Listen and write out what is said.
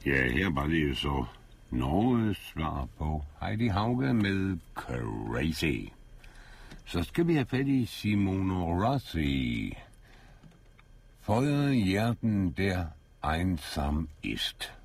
Ja, her var det jo så Norges svar på Heidi Hauge med Crazy. Så skal vi have fat i Simone Rossi. Feuer Hjerten der einsam ist.